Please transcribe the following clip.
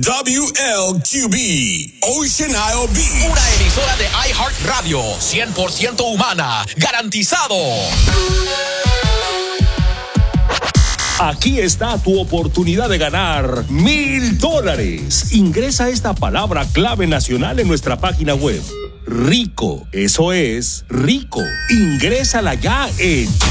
WLQB, Ocean Isle Beach. Una emisora de iHeartRadio, 100% humana, garantizado. Aquí está tu oportunidad de ganar $1,000. Ingresa esta palabra clave nacional en nuestra página web. Rico, eso es rico. Ingrésala ya en